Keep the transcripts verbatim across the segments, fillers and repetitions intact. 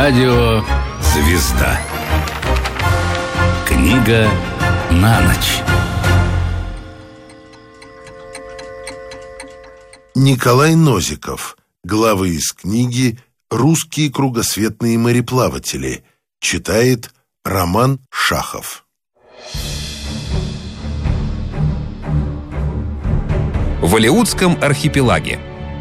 Радио «Звезда». Книга на ночь. Николай Нозиков. Главы из книги «Русские кругосветные мореплаватели». Читает Роман Шахов. В Алеутском архипелаге.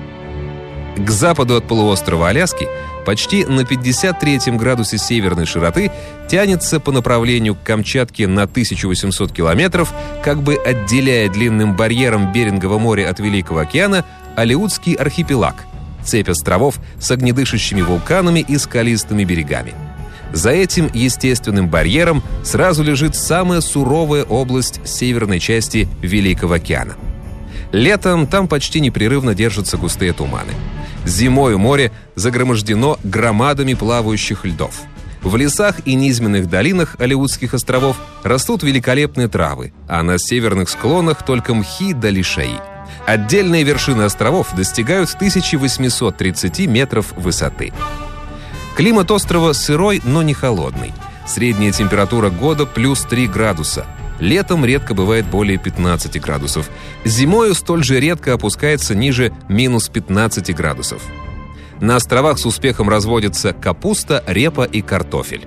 К западу от полуострова Аляски, почти на пятьдесят третьем градусе северной широты, тянется по направлению к Камчатке на тысячу восемьсот километров, как бы отделяя длинным барьером Берингово море от Великого океана, Алеутский архипелаг – цепь островов с огнедышащими вулканами и скалистыми берегами. За этим естественным барьером сразу лежит самая суровая область северной части Великого океана. Летом там почти непрерывно держатся густые туманы. Зимой море загромождено громадами плавающих льдов. В лесах и низменных долинах Алеутских островов растут великолепные травы, а на северных склонах только мхи да лишаи. Отдельные вершины островов достигают тысяча восемьсот тридцать метров высоты. Климат острова сырой, но не холодный. Средняя температура года плюс три градуса. Летом редко бывает более пятнадцати градусов. Зимою столь же редко опускается ниже минус пятнадцати градусов. На островах с успехом разводятся капуста, репа и картофель.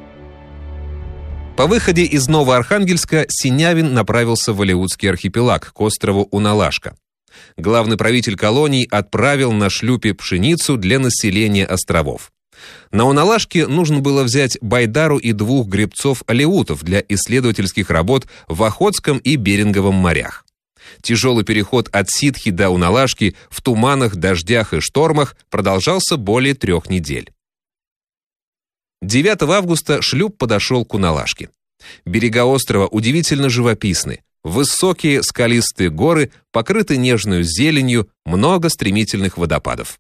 По выходе из Новоархангельска Синявин направился в Алеутский архипелаг, к острову Уналашка. Главный правитель колоний отправил на шлюпе пшеницу для населения островов. На Уналашке нужно было взять байдару и двух гребцов-алеутов для исследовательских работ в Охотском и Беринговом морях. Тяжелый переход от Ситхи до Уналашки в туманах, дождях и штормах продолжался более трех недель. девятого августа шлюп подошел к Уналашке. Берега острова удивительно живописны. Высокие скалистые горы покрыты нежной зеленью, много стремительных водопадов.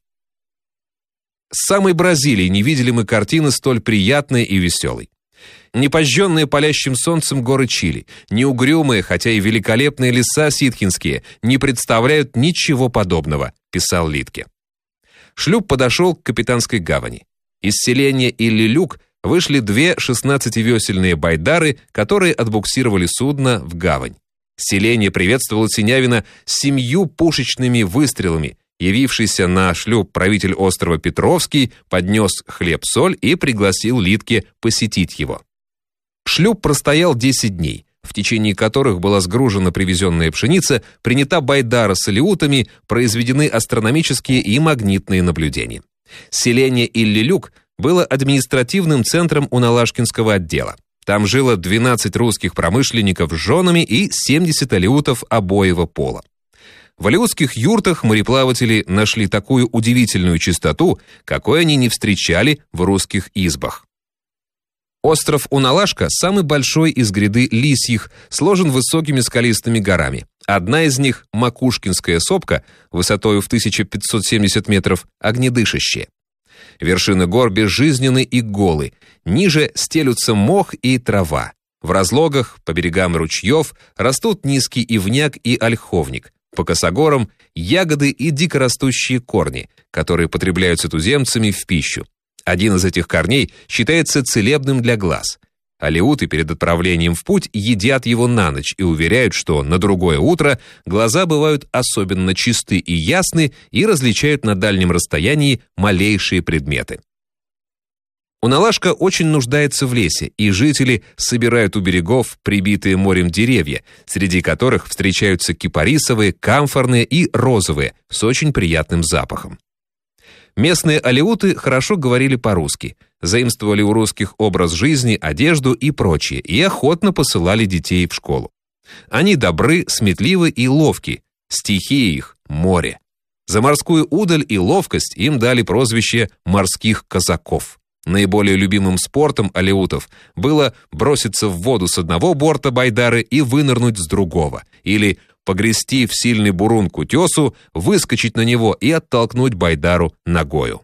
С самой Бразилии не видели мы картины столь приятной и веселой. Непожженные палящим солнцем горы Чили, неугрюмые, хотя и великолепные леса ситхинские не представляют ничего подобного, писал Литке. Шлюп подошел к капитанской гавани. Из селения Иллилюк вышли две шестнадцативесельные байдары, которые отбуксировали судно в гавань. Селение приветствовало Синявина семью пушечными выстрелами. Явившийся на шлюп правитель острова Петровский поднес хлеб-соль и пригласил Литке посетить его. Шлюп простоял десять дней, в течение которых была сгружена привезенная пшеница, принята байдара с алеутами, произведены астрономические и магнитные наблюдения. Селение Иллилюк было административным центром Уналашкинского отдела. Там жило двенадцать русских промышленников с женами и семьдесят алеутов обоего пола. В алеутских юртах мореплаватели нашли такую удивительную чистоту, какой они не встречали в русских избах. Остров Уналашка самый большой из гряды Лисьих, сложен высокими скалистыми горами. Одна из них, Макушкинская сопка, высотой в тысячу пятьсот семьдесят метров, огнедышащая. Вершины гор безжизненны и голы, ниже стелются мох и трава. В разлогах, по берегам ручьев, растут низкий ивняк и ольховник. По косогорам – ягоды и дикорастущие корни, которые потребляются туземцами в пищу. Один из этих корней считается целебным для глаз. Алеуты перед отправлением в путь едят его на ночь и уверяют, что на другое утро глаза бывают особенно чисты и ясны и различают на дальнем расстоянии малейшие предметы. Уналашка очень нуждается в лесе, и жители собирают у берегов прибитые морем деревья, среди которых встречаются кипарисовые, камфорные и розовые с очень приятным запахом. Местные алеуты хорошо говорили по-русски, заимствовали у русских образ жизни, одежду и прочее, и охотно посылали детей в школу. Они добры, сметливы и ловки, стихия их – море. За морскую удаль и ловкость им дали прозвище «морских казаков». Наиболее любимым спортом алеутов было броситься в воду с одного борта байдары и вынырнуть с другого, или погрести в сильный бурун к утесу, выскочить на него и оттолкнуть байдару ногою.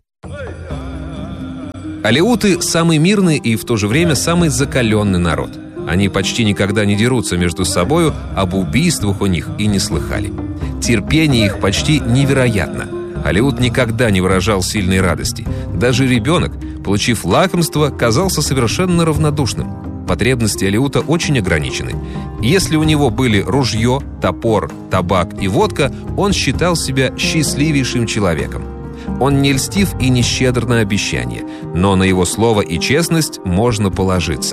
Алеуты – самый мирный и в то же время самый закаленный народ. Они почти никогда не дерутся между собою, об убийствах у них и не слыхали. Терпение их почти невероятно. Алеут никогда не выражал сильной радости. Даже ребенок, Получив лакомство, казался совершенно равнодушным. Потребности Алеута очень ограничены. Если у него были ружье, топор, табак и водка, он считал себя счастливейшим человеком. Он не льстив и не щедр на обещания, но на его слово и честность можно положиться.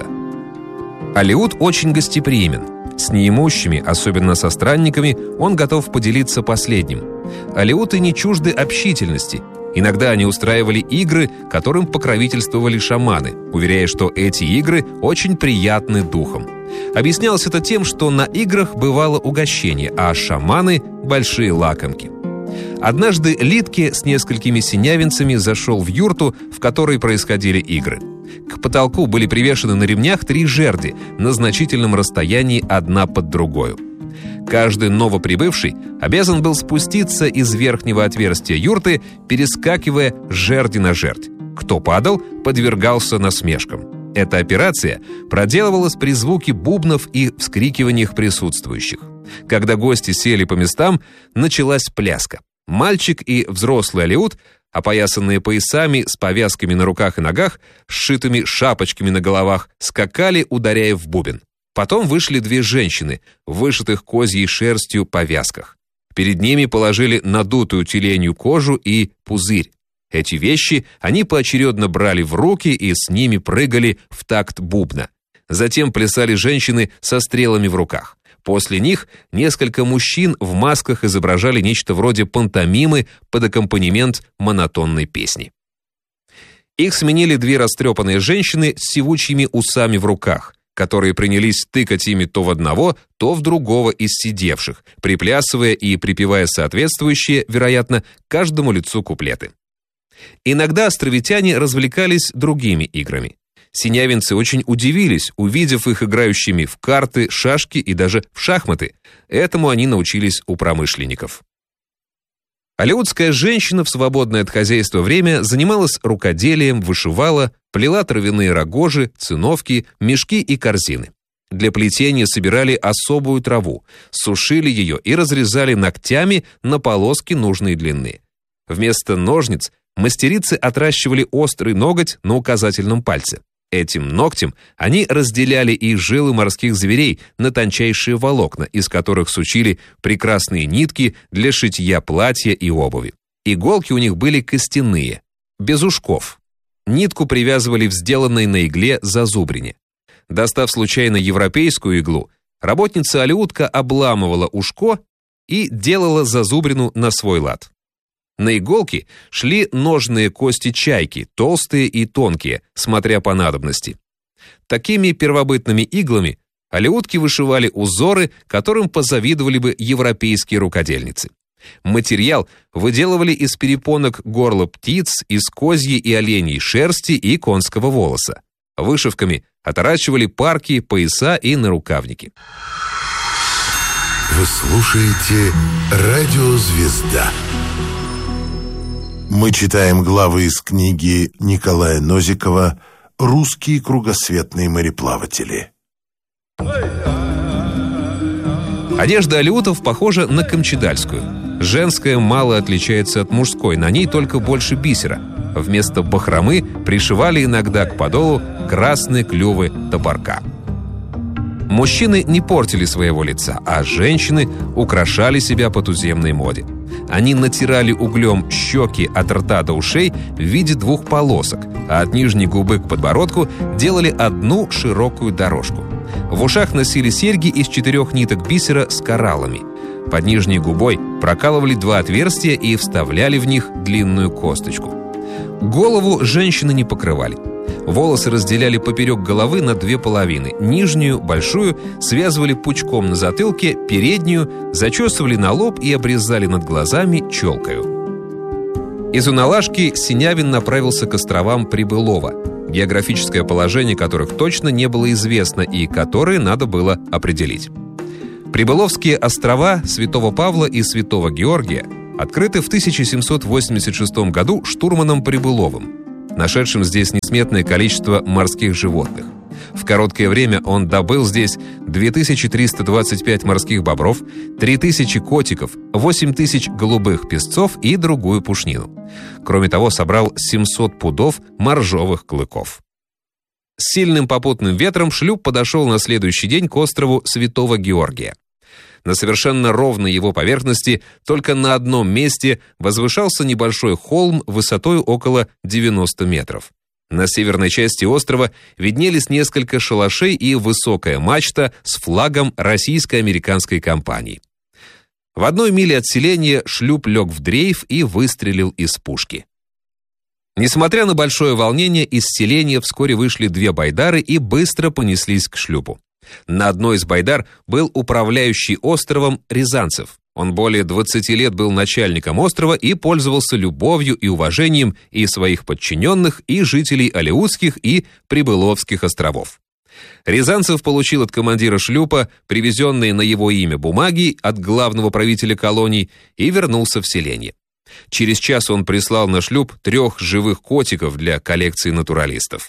Алеут очень гостеприимен. С неимущими, особенно со странниками, он готов поделиться последним. Алеуты не чужды общительности. Иногда они устраивали игры, которым покровительствовали шаманы, уверяя, что эти игры очень приятны духом. Объяснялось это тем, что на играх бывало угощение, а шаманы – большие лакомки. Однажды Литке с несколькими синявинцами зашел в юрту, в которой происходили игры. К потолку были привешены на ремнях три жерди на значительном расстоянии одна под другою. Каждый новоприбывший обязан был спуститься из верхнего отверстия юрты, перескакивая с жерди на жердь. Кто падал, подвергался насмешкам. Эта операция проделывалась при звуке бубнов и вскрикиваниях присутствующих. Когда гости сели по местам, началась пляска. Мальчик и взрослый Алеут, опоясанные поясами с повязками на руках и ногах, сшитыми шапочками на головах, скакали, ударяя в бубен. Потом вышли две женщины, в вышитых козьей шерстью повязках. Перед ними положили надутую тюленью кожу и пузырь. Эти вещи они поочередно брали в руки и с ними прыгали в такт бубна. Затем плясали женщины со стрелами в руках. После них несколько мужчин в масках изображали нечто вроде пантомимы под аккомпанемент монотонной песни. Их сменили две растрепанные женщины с сивучими усами в руках, которые принялись тыкать ими то в одного, то в другого из сидевших, приплясывая и припевая соответствующие, вероятно, каждому лицу куплеты. Иногда островитяне развлекались другими играми. Синявинцы очень удивились, увидев их играющими в карты, шашки и даже в шахматы. Этому они научились у промышленников. Алеутская женщина в свободное от хозяйства время занималась рукоделием, вышивала, плела травяные рогожи, циновки, мешки и корзины. Для плетения собирали особую траву, сушили ее и разрезали ногтями на полоски нужной длины. Вместо ножниц мастерицы отращивали острый ноготь на указательном пальце. Этим ногтем они разделяли и жилы морских зверей на тончайшие волокна, из которых сучили прекрасные нитки для шитья платья и обуви. Иголки у них были костяные, без ушков. Нитку привязывали в сделанной на игле зазубрине. Достав случайно европейскую иглу, работница алеутка обламывала ушко и делала зазубрину на свой лад. На иголки шли ножные кости чайки, толстые и тонкие, смотря по надобности. Такими первобытными иглами алеутки вышивали узоры, которым позавидовали бы европейские рукодельницы. Материал выделывали из перепонок горла птиц, из козьей и оленьей шерсти и конского волоса. Вышивками оторачивали парки, пояса и нарукавники. Вы слушаете «Радио Звезда». Мы читаем главы из книги Николая Нозикова «Русские кругосветные мореплаватели». Одежда алеутов похожа на камчедальскую. Женская мало отличается от мужской, на ней только больше бисера. Вместо бахромы пришивали иногда к подолу красные клювы топорка. Мужчины не портили своего лица, а женщины украшали себя по туземной моде. Они натирали углем щеки от рта до ушей в виде двух полосок, а от нижней губы к подбородку делали одну широкую дорожку. В ушах носили серьги из четырех ниток бисера с кораллами. Под нижней губой прокалывали два отверстия и вставляли в них длинную косточку. Голову женщины не покрывали. Волосы разделяли поперек головы на две половины. Нижнюю, большую, связывали пучком на затылке, переднюю зачесывали на лоб и обрезали над глазами челкою. Из Уналашки Синявин направился к островам Прибылова, географическое положение которых точно не было известно и которые надо было определить. Прибыловские острова Святого Павла и Святого Георгия открыты в тысяча семьсот восемьдесят шестом году штурманом Прибыловым, нашедшим здесь несметное количество морских животных. В короткое время он добыл здесь две тысячи триста двадцать пять морских бобров, три тысячи котиков, восемь тысяч голубых песцов и другую пушнину. Кроме того, собрал семьсот пудов моржовых клыков. С сильным попутным ветром шлюп подошел на следующий день к острову Святого Георгия. На совершенно ровной его поверхности только на одном месте возвышался небольшой холм высотой около девяноста метров. На северной части острова виднелись несколько шалашей и высокая мачта с флагом российско-американской компании. В одной миле от селения шлюп лег в дрейф и выстрелил из пушки. Несмотря на большое волнение, из селения вскоре вышли две байдары и быстро понеслись к шлюпу. На одной из байдар был управляющий островом Рязанцев. Он более двадцати лет был начальником острова и пользовался любовью и уважением и своих подчиненных, и жителей Алеутских и Прибыловских островов. Рязанцев получил от командира шлюпа привезенные на его имя бумаги от главного правителя колоний и вернулся в селение. Через час он прислал на шлюп трех живых котиков для коллекции натуралистов.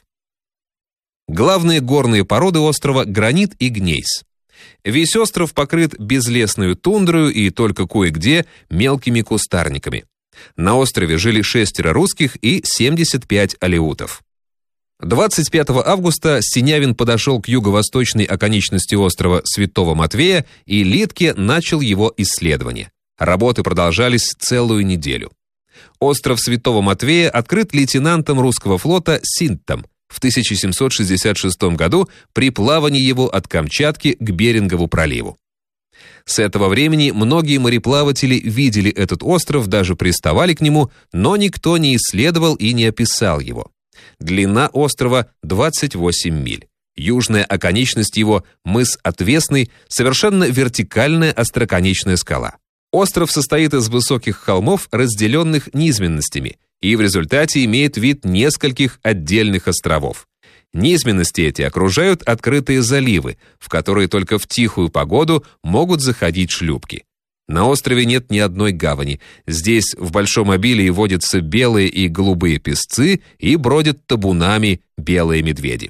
Главные горные породы острова — гранит и гнейс. Весь остров покрыт безлесной тундрою и только кое-где мелкими кустарниками. На острове жили шестеро русских и семьдесят пять алеутов. двадцать пятого августа Синявин подошел к юго-восточной оконечности острова Святого Матвея, и Литке начал его исследование. Работы продолжались целую неделю. Остров Святого Матвея открыт лейтенантом русского флота Синттом в тысяча семьсот шестьдесят шестом году при плавании его от Камчатки к Берингову проливу. С этого времени многие мореплаватели видели этот остров, даже приставали к нему, но никто не исследовал и не описал его. Длина острова двадцать восемь миль. Южная оконечность его — мыс Отвесный, совершенно вертикальная остроконечная скала. Остров состоит из высоких холмов, разделенных низменностями, и в результате имеет вид нескольких отдельных островов. Низменности эти окружают открытые заливы, в которые только в тихую погоду могут заходить шлюпки. На острове нет ни одной гавани. Здесь в большом обилии водятся белые и голубые песцы и бродят табунами белые медведи.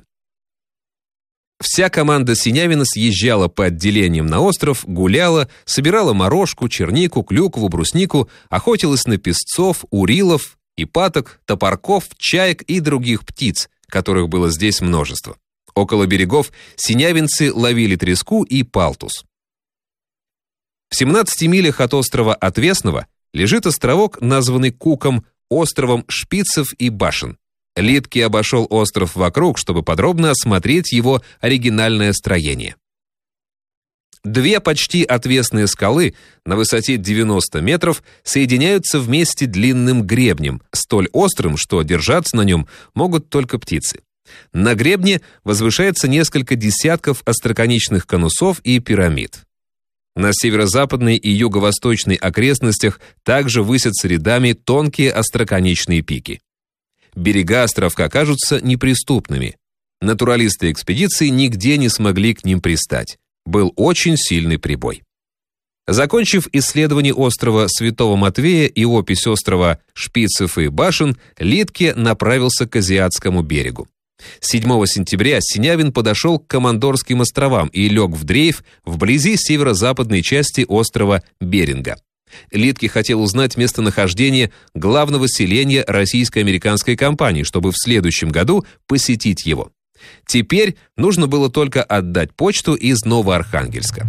Вся команда Синявина съезжала по отделениям на остров, гуляла, собирала морожку, чернику, клюкву, бруснику, охотилась на песцов, урилов, ипаток, топорков, чаек и других птиц, которых было здесь множество. Около берегов синявинцы ловили треску и палтус. В семнадцати милях от острова Отвесного лежит островок, названный Куком, островом Шпицев и Башен. Литке обошел остров вокруг, чтобы подробно осмотреть его оригинальное строение. Две почти отвесные скалы на высоте девяноста метров соединяются вместе длинным гребнем, столь острым, что держаться на нем могут только птицы. На гребне возвышается несколько десятков остроконечных конусов и пирамид. На северо-западной и юго-восточной окрестностях также высятся рядами тонкие остроконечные пики. Берега островка кажутся неприступными. Натуралисты экспедиции нигде не смогли к ним пристать. Был очень сильный прибой. Закончив исследование острова Святого Матвея и опись острова Шпицев и Башен, Литке направился к Азиатскому берегу. седьмого сентября Синявин подошел к Командорским островам и лег в дрейф вблизи северо-западной части острова Беринга. Литке хотел узнать местонахождение главного селения российско-американской компании, чтобы в следующем году посетить его. Теперь нужно было только отдать почту из Новоархангельска.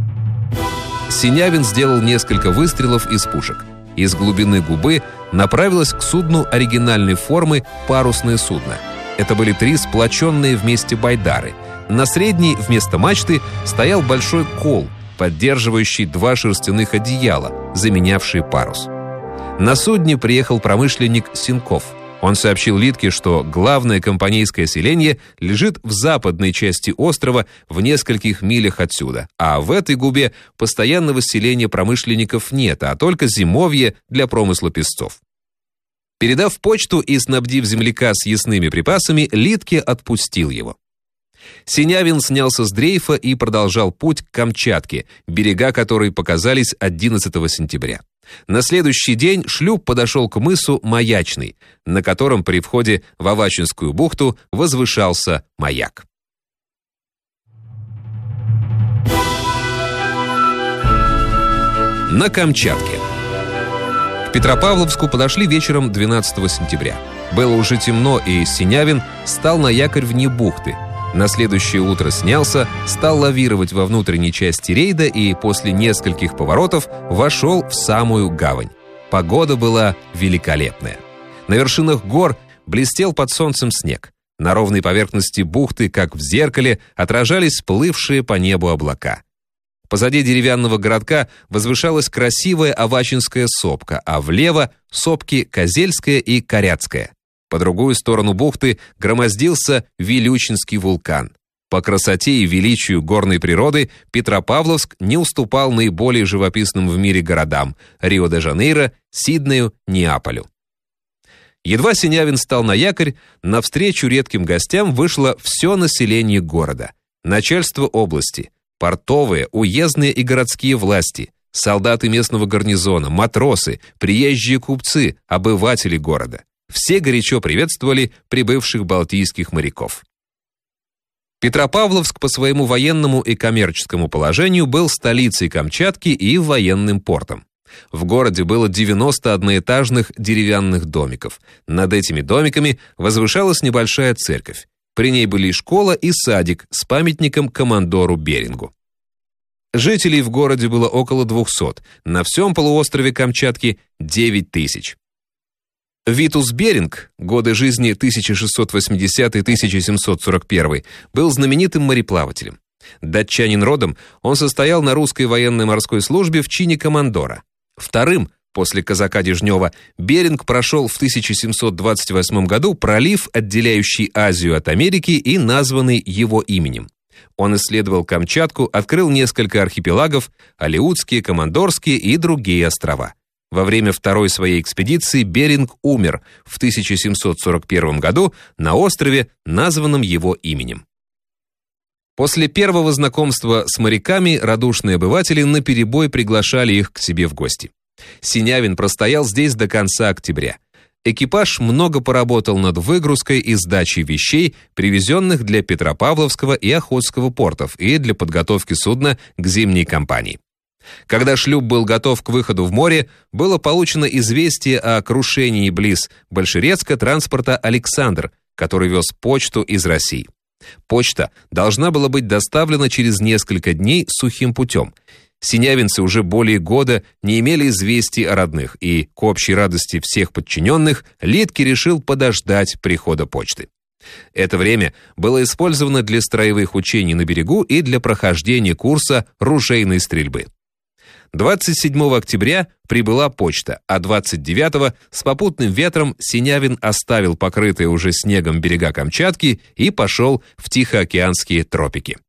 Синявин сделал несколько выстрелов из пушек. Из глубины губы направилось к судну оригинальной формы парусное судно. Это были три сплоченные вместе байдары. На средней вместо мачты стоял большой кол, поддерживающий два шерстяных одеяла, заменявшие парус. На судне приехал промышленник Синков. Он сообщил Литке, что главное компанейское селение лежит в западной части острова в нескольких милях отсюда, а в этой губе постоянного селения промышленников нет, а только зимовье для промысла песцов. Передав почту и снабдив земляка съестными припасами, Литке отпустил его. Синявин снялся с дрейфа и продолжал путь к Камчатке, берега которой показались одиннадцатого сентября. На следующий день шлюп подошел к мысу Маячный, на котором при входе в Авачинскую бухту возвышался маяк. На Камчатке. К Петропавловску подошли вечером двенадцатого сентября. Было уже темно, и Синявин стал на якорь вне бухты. На следующее утро снялся, стал лавировать во внутренней части рейда и после нескольких поворотов вошел в самую гавань. Погода была великолепная. На вершинах гор блестел под солнцем снег. На ровной поверхности бухты, как в зеркале, отражались плывшие по небу облака. Позади деревянного городка возвышалась красивая Авачинская сопка, а влево — сопки Козельская и Коряцкая. По другую сторону бухты громоздился Вилючинский вулкан. По красоте и величию горной природы Петропавловск не уступал наиболее живописным в мире городам — Рио-де-Жанейро, Сиднею, Неаполю. Едва Синявин стал на якорь, навстречу редким гостям вышло все население города, начальство области, портовые, уездные и городские власти, солдаты местного гарнизона, матросы, приезжие купцы, обыватели города. Все горячо приветствовали прибывших балтийских моряков. Петропавловск по своему военному и коммерческому положению был столицей Камчатки и военным портом. В городе было девяносто одноэтажных деревянных домиков. Над этими домиками возвышалась небольшая церковь. При ней были школа и садик с памятником командору Берингу. Жителей в городе было около двухсот, на всем полуострове Камчатки девять тысяч. Витус Беринг, годы жизни тысяча шестьсот восьмидесятый — тысяча семьсот сорок первый, был знаменитым мореплавателем. Датчанин родом, он состоял на русской военно-морской службе в чине командора. Вторым, после казака Дежнева, Беринг прошел в тысяча семьсот двадцать восьмом году пролив, отделяющий Азию от Америки и названный его именем. Он исследовал Камчатку, открыл несколько архипелагов, Алеутские, Командорские и другие острова. Во время второй своей экспедиции Беринг умер в тысяча семьсот сорок первом году на острове, названном его именем. После первого знакомства с моряками радушные обыватели наперебой приглашали их к себе в гости. Синявин простоял здесь до конца октября. Экипаж много поработал над выгрузкой и сдачей вещей, привезенных для Петропавловского и Охотского портов, и для подготовки судна к зимней кампании. Когда шлюп был готов к выходу в море, было получено известие о крушении близ Большерецка транспорта «Александр», который вез почту из России. Почта должна была быть доставлена через несколько дней сухим путем. Синявинцы уже более года не имели известий о родных, и, к общей радости всех подчиненных, Литке решил подождать прихода почты. Это время было использовано для строевых учений на берегу и для прохождения курса ружейной стрельбы. двадцать седьмого октября прибыла почта, а двадцать девятого с попутным ветром Синявин оставил покрытые уже снегом берега Камчатки и пошел в Тихоокеанские тропики.